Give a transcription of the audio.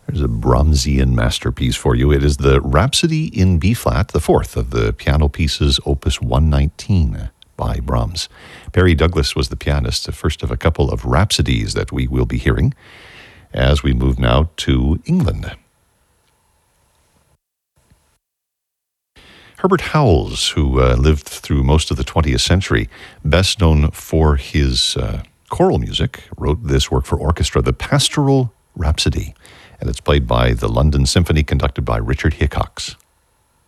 There's a Brahmsian masterpiece for you. It is the Rhapsody in B-flat, the fourth of the piano pieces, Opus 119 by Brahms. Perry Douglas was the pianist, the first of a couple of rhapsodies that we will be hearing as we move now to England. Herbert Howells, who lived through most of the 20th century, best known for his choral music, wrote this work for orchestra, the Pastoral Rhapsody, and it's played by the London Symphony, conducted by Richard Hickox.